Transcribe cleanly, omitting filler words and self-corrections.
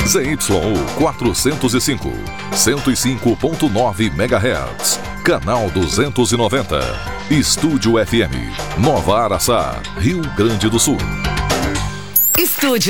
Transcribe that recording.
ZYU 405, 105.9 MHz. Canal 290. Estúdio FM, Nova Araçá, Rio Grande do Sul. Estúdio